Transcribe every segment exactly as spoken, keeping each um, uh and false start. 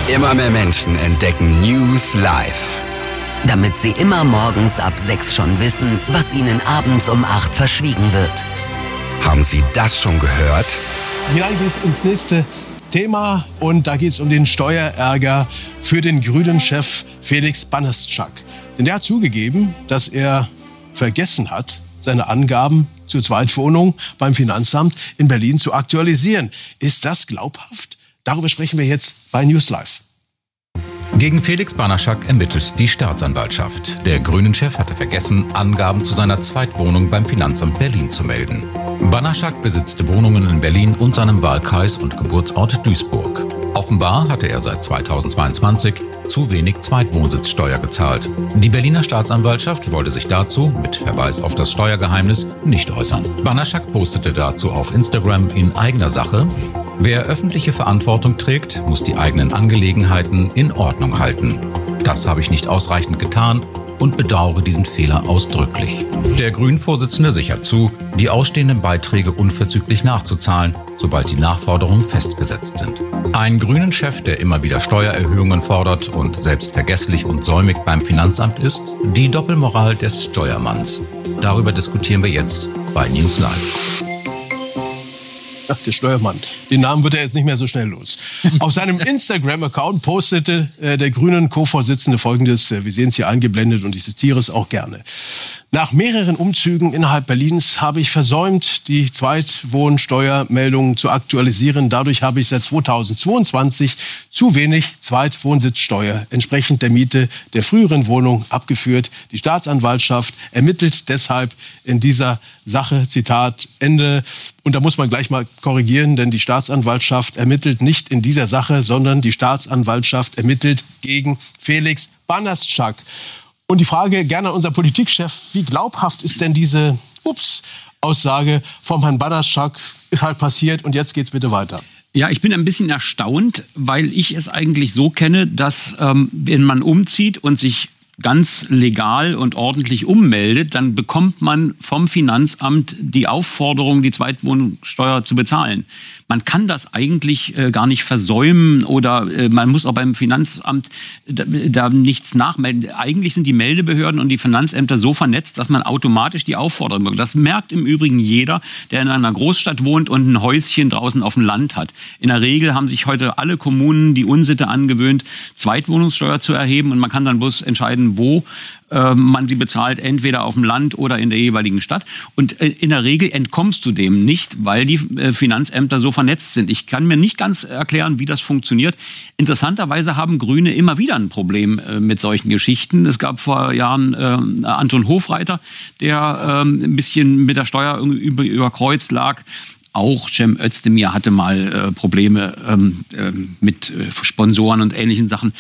Immer mehr Menschen entdecken News Live. Damit sie immer morgens ab sechs schon wissen, was ihnen abends um acht verschwiegen wird. Haben Sie das schon gehört? Hinein geht's ins nächste Thema und da geht es um den Steuerärger für den Grünen-Chef Felix Banaszak. Denn der hat zugegeben, dass er vergessen hat, seine Angaben zur Zweitwohnung beim Finanzamt in Berlin zu aktualisieren. Ist das glaubhaft? Darüber sprechen wir jetzt bei News Live. Gegen Felix Banaszak ermittelt die Staatsanwaltschaft. Der Grünen-Chef hatte vergessen, Angaben zu seiner Zweitwohnung beim Finanzamt Berlin zu melden. Banaszak besitzt Wohnungen in Berlin und seinem Wahlkreis und Geburtsort Duisburg. Offenbar hatte er seit zweitausendzweiundzwanzig zu wenig Zweitwohnsitzsteuer gezahlt. Die Berliner Staatsanwaltschaft wollte sich dazu, mit Verweis auf das Steuergeheimnis, nicht äußern. Banaszak postete dazu auf Instagram in eigener Sache: Wer öffentliche Verantwortung trägt, muss die eigenen Angelegenheiten in Ordnung halten. Das habe ich nicht ausreichend getan und bedauere diesen Fehler ausdrücklich. Der Grünen-Vorsitzende sichert zu, die ausstehenden Beiträge unverzüglich nachzuzahlen, sobald die Nachforderungen festgesetzt sind. Ein Grünen-Chef, der immer wieder Steuererhöhungen fordert und selbst vergesslich und säumig beim Finanzamt ist, die Doppelmoral des Steuermanns. Darüber diskutieren wir jetzt bei News Live. Ach, der Steuermann. Den Namen wird er jetzt nicht mehr so schnell los. Auf seinem Instagram-Account postete äh, der Grünen-Co-Vorsitzende Folgendes. Äh, wir sehen es hier eingeblendet und ich zitiere es auch gerne. Nach mehreren Umzügen innerhalb Berlins habe ich versäumt, die Zweitwohnsteuermeldungen zu aktualisieren. Dadurch habe ich seit zweitausendzweiundzwanzig zu wenig Zweitwohnsitzsteuer entsprechend der Miete der früheren Wohnung abgeführt. Die Staatsanwaltschaft ermittelt deshalb in dieser Sache, Zitat Ende. Und da muss man gleich mal korrigieren, denn die Staatsanwaltschaft ermittelt nicht in dieser Sache, sondern die Staatsanwaltschaft ermittelt gegen Felix Banaszak. Und die Frage gerne an unseren Politikchef: Wie glaubhaft ist denn diese Ups-Aussage vom Herrn Banaszak? Ist halt passiert und jetzt geht's bitte weiter. Ja, ich bin ein bisschen erstaunt, weil ich es eigentlich so kenne, dass ähm, wenn man umzieht und sich ganz legal und ordentlich ummeldet, dann bekommt man vom Finanzamt die Aufforderung, die Zweitwohnsteuer zu bezahlen. Man kann das eigentlich äh, gar nicht versäumen oder äh, man muss auch beim Finanzamt da, da nichts nachmelden. Eigentlich sind die Meldebehörden und die Finanzämter so vernetzt, dass man automatisch die Aufforderung bekommt. Das merkt im Übrigen jeder, der in einer Großstadt wohnt und ein Häuschen draußen auf dem Land hat. In der Regel haben sich heute alle Kommunen die Unsitte angewöhnt, Zweitwohnungssteuer zu erheben und man kann dann bloß entscheiden, wo äh, man sie bezahlt, entweder auf dem Land oder in der jeweiligen Stadt. Und äh, in der Regel entkommst du dem nicht, weil die äh, Finanzämter so vernetzt sind. Ich kann mir nicht ganz erklären, wie das funktioniert. Interessanterweise haben Grüne immer wieder ein Problem äh, mit solchen Geschichten. Es gab vor Jahren äh, Anton Hofreiter, der äh, ein bisschen mit der Steuer über, überkreuzt lag. Auch Cem Özdemir hatte mal äh, Probleme ähm, äh, mit äh, Sponsoren und ähnlichen Sachen.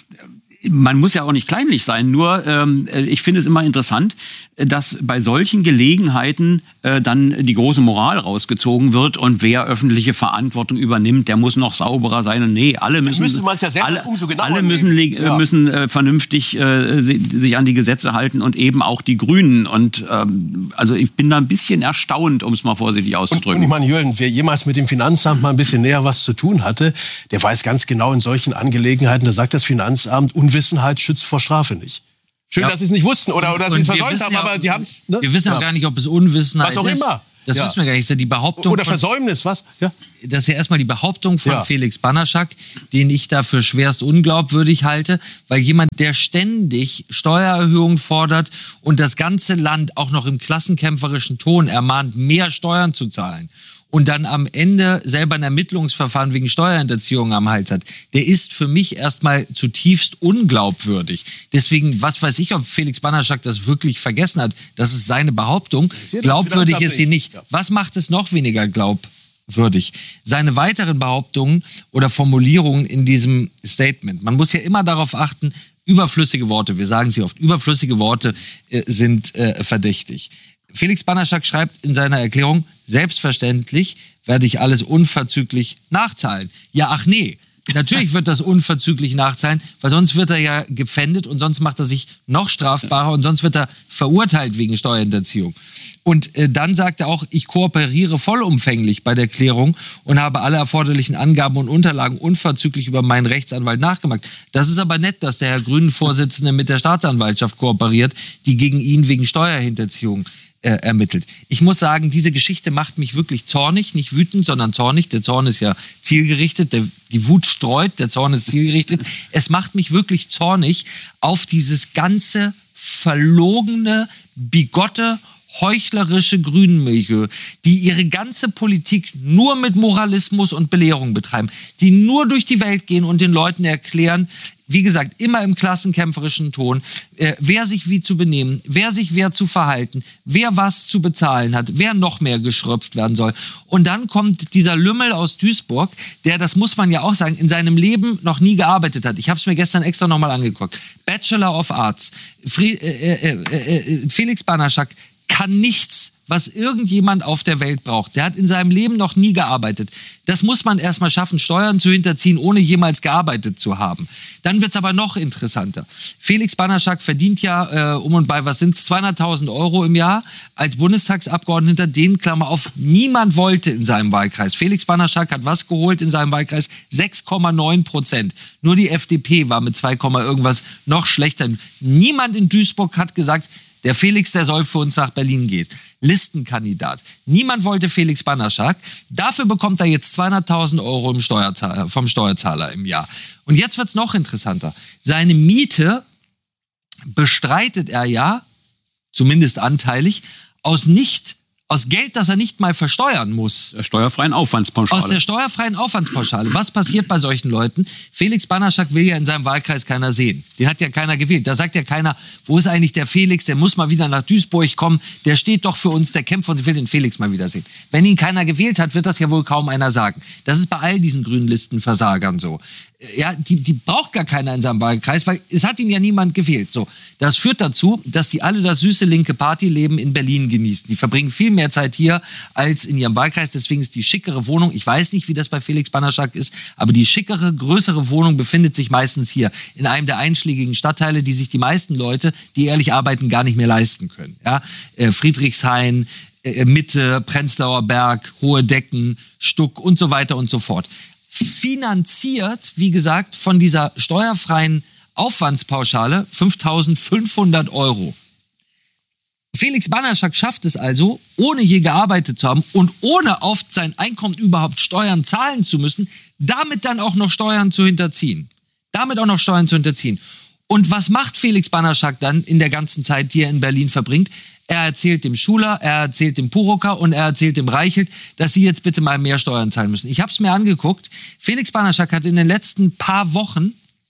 Man muss ja auch nicht kleinlich sein, nur ähm, ich finde es immer interessant, dass bei solchen Gelegenheiten äh, dann die große Moral rausgezogen wird und wer öffentliche Verantwortung übernimmt, der muss noch sauberer sein. Und nee, alle müssen, ja alle, alle müssen, ja. müssen äh, vernünftig äh, sich an die Gesetze halten und eben auch die Grünen. Und ähm, also ich bin da ein bisschen erstaunt, um es mal vorsichtig auszudrücken. Und, und ich meine, Jürgen, wer jemals mit dem Finanzamt mal ein bisschen näher was zu tun hatte, der weiß ganz genau, in solchen Angelegenheiten, da sagt das Finanzamt, Unwissenheit schützt vor Strafe nicht. Schön, ja. dass Sie es nicht wussten oder, oder Sie es versäumt haben, ja, aber Sie haben es... Ne? Wir wissen ja gar nicht, ob es Unwissenheit ist. Was auch immer. Das ja. wissen wir gar nicht. Das ist ja die Behauptung oder Versäumnis, was? Ja. Das ist ja erstmal die Behauptung von ja. Felix Banaszak, den ich da für schwerst unglaubwürdig halte, weil jemand, der ständig Steuererhöhungen fordert und das ganze Land auch noch im klassenkämpferischen Ton ermahnt, mehr Steuern zu zahlen und dann am Ende selber ein Ermittlungsverfahren wegen Steuerhinterziehung am Hals hat, der ist für mich erstmal zutiefst unglaubwürdig. Deswegen, was weiß ich, ob Felix Banaszak das wirklich vergessen hat. Das ist seine Behauptung. Glaubwürdig ist sie nicht. Was macht es noch weniger glaubwürdig? Seine weiteren Behauptungen oder Formulierungen in diesem Statement. Man muss ja immer darauf achten, überflüssige Worte, wir sagen sie oft, überflüssige Worte äh, sind äh, verdächtig. Felix Banaszak schreibt in seiner Erklärung, selbstverständlich werde ich alles unverzüglich nachzahlen. Ja, ach nee. Natürlich wird das unverzüglich nachzahlen, weil sonst wird er ja gepfändet und sonst macht er sich noch strafbarer und sonst wird er verurteilt wegen Steuerhinterziehung. Und äh, dann sagt er auch, ich kooperiere vollumfänglich bei der Klärung und habe alle erforderlichen Angaben und Unterlagen unverzüglich über meinen Rechtsanwalt nachgemacht. Das ist aber nett, dass der Herr Grünen-Vorsitzende mit der Staatsanwaltschaft kooperiert, die gegen ihn wegen Steuerhinterziehung äh, ermittelt. Ich muss sagen, diese Geschichte macht mich wirklich zornig, nicht wütend, sondern zornig. Der Zorn ist ja zielgerichtet, der, die Wut streut, der Zorn ist zielgerichtet. Es macht mich wirklich zornig auf dieses ganze verlogene, bigotte, heuchlerische Grünenmilieu, die ihre ganze Politik nur mit Moralismus und Belehrung betreiben, die nur durch die Welt gehen und den Leuten erklären, wie gesagt, immer im klassenkämpferischen Ton, äh, wer sich wie zu benehmen, wer sich wer zu verhalten, wer was zu bezahlen hat, wer noch mehr geschröpft werden soll. Und dann kommt dieser Lümmel aus Duisburg, der, das muss man ja auch sagen, in seinem Leben noch nie gearbeitet hat. Ich habe es mir gestern extra nochmal angeguckt. Bachelor of Arts. Fried, äh, äh, äh, Felix Banaschak kann nichts, was irgendjemand auf der Welt braucht. Der hat in seinem Leben noch nie gearbeitet. Das muss man erstmal schaffen, Steuern zu hinterziehen, ohne jemals gearbeitet zu haben. Dann wird's aber noch interessanter. Felix Banaschak verdient ja äh, um und bei, was sind's, zweihunderttausend Euro im Jahr als Bundestagsabgeordneter. Den, Klammer auf, niemand wollte in seinem Wahlkreis. Felix Banaschak hat was geholt in seinem Wahlkreis? sechs Komma neun Prozent. Nur die F D P war mit zwei, irgendwas noch schlechter. Niemand in Duisburg hat gesagt, der Felix, der soll für uns nach Berlin gehen. Listenkandidat. Niemand wollte Felix Banaschak. Dafür bekommt er jetzt zweihunderttausend Euro im Steuerzahler, vom Steuerzahler im Jahr. Und jetzt wird's noch interessanter. Seine Miete bestreitet er ja, zumindest anteilig, aus nicht aus Geld, das er nicht mal versteuern muss. Der steuerfreien Aufwandspauschale. Aus der steuerfreien Aufwandspauschale. Was passiert bei solchen Leuten? Felix Banaschak will ja in seinem Wahlkreis keiner sehen. Den hat ja keiner gewählt. Da sagt ja keiner, wo ist eigentlich der Felix? Der muss mal wieder nach Duisburg kommen. Der steht doch für uns, der kämpft und ich will den Felix mal wieder sehen. Wenn ihn keiner gewählt hat, wird das ja wohl kaum einer sagen. Das ist bei all diesen grünen Listenversagern so. Ja, die, die braucht gar keiner in seinem Wahlkreis, weil es hat ihn ja niemand gewählt. So, das führt dazu, dass die alle das süße linke Partyleben in Berlin genießen. Die verbringen viel mehr Zeit hier als in ihrem Wahlkreis. Deswegen ist die schickere Wohnung, ich weiß nicht, wie das bei Felix Banaschak ist, aber die schickere, größere Wohnung befindet sich meistens hier in einem der einschlägigen Stadtteile, die sich die meisten Leute, die ehrlich arbeiten, gar nicht mehr leisten können. Ja, äh, Friedrichshain, äh, Mitte, Prenzlauer Berg, Hohe Decken, Stuck und so weiter und so fort. Finanziert, wie gesagt, von dieser steuerfreien Aufwandspauschale fünftausendfünfhundert Euro. Felix Banaschak schafft es also, ohne je gearbeitet zu haben und ohne auf sein Einkommen überhaupt Steuern zahlen zu müssen, damit dann auch noch Steuern zu hinterziehen. Damit auch noch Steuern zu hinterziehen. Und was macht Felix Banaschak dann in der ganzen Zeit, die er in Berlin verbringt? Er erzählt dem Schuler, er erzählt dem Purocker und er erzählt dem Reichelt, dass sie jetzt bitte mal mehr Steuern zahlen müssen. Ich habe es mir angeguckt. Felix Banaschak hat in den letzten paar Wochen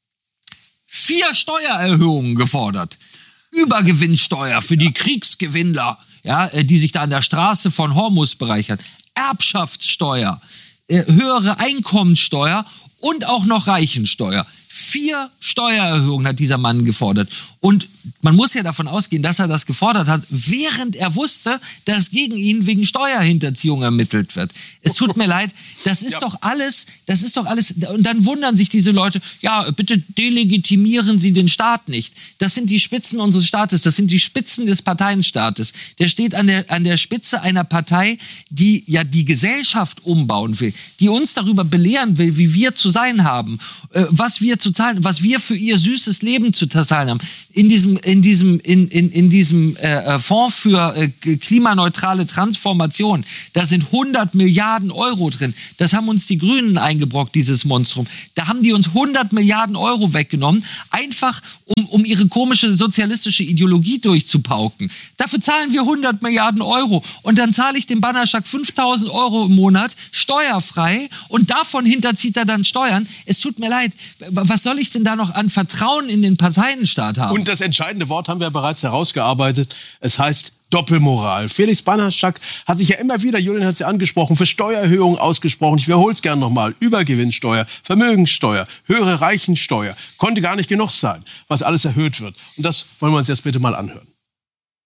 vier Steuererhöhungen gefordert. Übergewinnsteuer für die Kriegsgewinnler, ja, die sich da an der Straße von Hormus bereichern. Erbschaftssteuer, höhere Einkommensteuer und auch noch Reichensteuer. Vier Steuererhöhungen hat dieser Mann gefordert. Und man muss ja davon ausgehen, dass er das gefordert hat, während er wusste, dass gegen ihn wegen Steuerhinterziehung ermittelt wird. Es tut mir leid, das ist ja. doch alles, das ist doch alles, und dann wundern sich diese Leute, ja, bitte delegitimieren Sie den Staat nicht. Das sind die Spitzen unseres Staates, das sind die Spitzen des Parteienstaates. Der steht an der, an der Spitze einer Partei, die ja die Gesellschaft umbauen will, die uns darüber belehren will, wie wir zu sein haben, äh, was wir zu zahlen, was wir für ihr süßes Leben zu zahlen haben. In diesem, in diesem, in, in, in diesem äh, Fonds für äh, klimaneutrale Transformation, da sind hundert Milliarden Euro drin. Das haben uns die Grünen eingebrockt, dieses Monstrum. Da haben die uns hundert Milliarden Euro weggenommen, einfach um, um ihre komische sozialistische Ideologie durchzupauken. Dafür zahlen wir hundert Milliarden Euro und dann zahle ich dem Banaschak fünftausend Euro im Monat steuerfrei und davon hinterzieht er dann Steuern. Es tut mir leid, was soll ich denn da noch an Vertrauen in den Parteienstaat haben? Und das entscheidende Wort haben wir bereits herausgearbeitet. Es heißt Doppelmoral. Felix Banaschak hat sich ja immer wieder, Julian hat es ja angesprochen, für Steuererhöhungen ausgesprochen. Ich wiederhole es gerne nochmal. Übergewinnsteuer, Vermögenssteuer, höhere Reichensteuer. Konnte gar nicht genug sein, was alles erhöht wird. Und das wollen wir uns jetzt bitte mal anhören.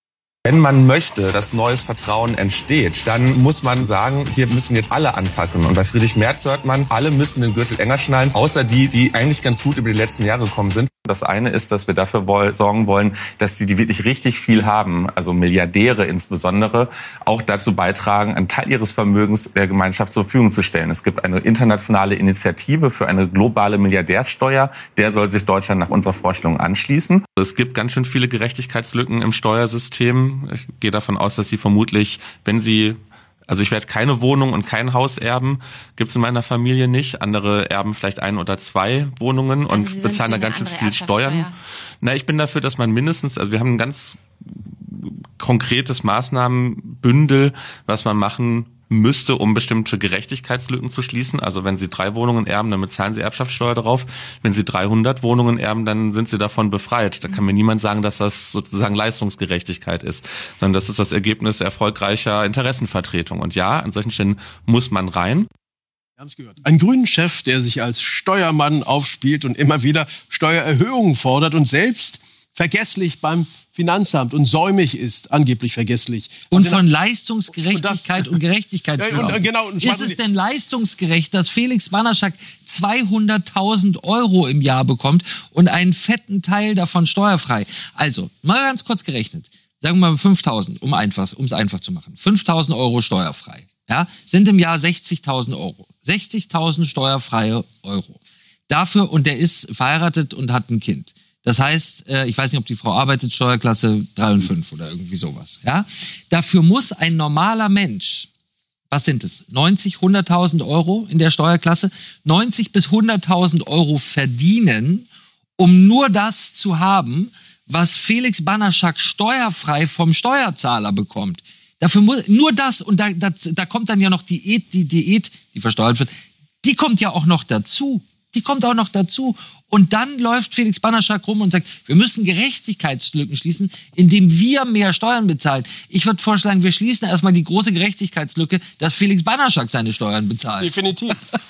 Wenn man möchte, dass neues Vertrauen entsteht, dann muss man sagen, hier müssen jetzt alle anpacken. Und bei Friedrich Merz hört man, alle müssen den Gürtel enger schnallen, außer die, die eigentlich ganz gut über die letzten Jahre gekommen sind. Das eine ist, dass wir dafür woll- sorgen wollen, dass die, die wirklich richtig viel haben, also Milliardäre insbesondere, auch dazu beitragen, einen Teil ihres Vermögens der Gemeinschaft zur Verfügung zu stellen. Es gibt eine internationale Initiative für eine globale Milliardärssteuer. Der soll sich Deutschland nach unserer Vorstellung anschließen. Es gibt ganz schön viele Gerechtigkeitslücken im Steuersystem. Ich gehe davon aus, dass Sie vermutlich, wenn Sie Also ich werde keine Wohnung und kein Haus erben, gibt's in meiner Familie nicht. Andere erben vielleicht ein oder zwei Wohnungen und also bezahlen da ganz schön viel Steuern. Na, ich bin dafür, dass man mindestens, also wir haben ein ganz konkretes Maßnahmenbündel, was man machen müsste, um bestimmte Gerechtigkeitslücken zu schließen. Also wenn Sie drei Wohnungen erben, dann bezahlen Sie Erbschaftssteuer darauf. Wenn Sie dreihundert Wohnungen erben, dann sind Sie davon befreit. Da kann mir niemand sagen, dass das sozusagen Leistungsgerechtigkeit ist, sondern das ist das Ergebnis erfolgreicher Interessenvertretung. Und ja, an solchen Stellen muss man rein. Wir haben es gehört. Ein Grünen-Chef, der sich als Steuermann aufspielt und immer wieder Steuererhöhungen fordert und selbst vergesslich beim Finanzamt und säumig ist, angeblich vergesslich. Und von Leistungsgerechtigkeit und, und Gerechtigkeit ja, und, genau, und ist es denn leistungsgerecht, dass Felix Banaschak zweihunderttausend Euro im Jahr bekommt und einen fetten Teil davon steuerfrei? Also, mal ganz kurz gerechnet. Sagen wir mal fünftausend, um einfach, um es einfach zu machen. fünftausend Euro steuerfrei. Ja, sind im Jahr sechzigtausend Euro. sechzigtausend steuerfreie Euro. Dafür, und der ist verheiratet und hat ein Kind. Das heißt, ich weiß nicht, ob die Frau arbeitet, Steuerklasse drei und fünf oder irgendwie sowas. Ja? Dafür muss ein normaler Mensch, was sind es, neunzig, hunderttausend Euro in der Steuerklasse, neunzig bis hunderttausend Euro verdienen, um nur das zu haben, was Felix Banaschak steuerfrei vom Steuerzahler bekommt. Dafür muss nur das, und da, da, da kommt dann ja noch die Diät, die Diät, die versteuert wird, die kommt ja auch noch dazu. Die kommt auch noch dazu. Und dann läuft Felix Banaschak rum und sagt, wir müssen Gerechtigkeitslücken schließen, indem wir mehr Steuern bezahlen. Ich würde vorschlagen, wir schließen erstmal die große Gerechtigkeitslücke, dass Felix Banaschak seine Steuern bezahlt. Definitiv.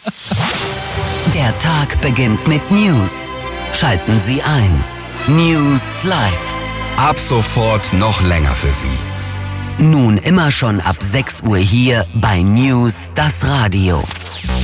Der Tag beginnt mit News. Schalten Sie ein. News Live. Ab sofort noch länger für Sie. Nun immer schon ab sechs Uhr hier bei News, das Radio.